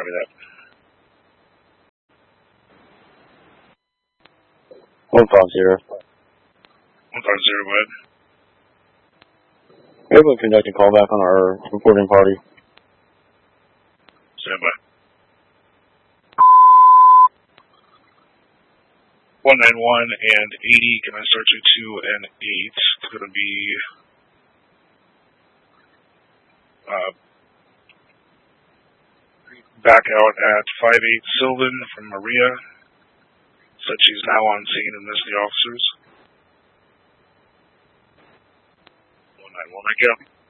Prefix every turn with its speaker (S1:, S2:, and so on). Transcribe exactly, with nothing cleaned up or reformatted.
S1: Copy that.
S2: One five zero.
S1: One five zero, go ahead.
S2: We have a conducting callback on our reporting party.
S1: Stand by. One nine one and eighty. Can I start you two and eight? It's going to be uh, back out at five eight Sylvan from Maria. Said she's now on scene and missed the officers. One nine one, I go.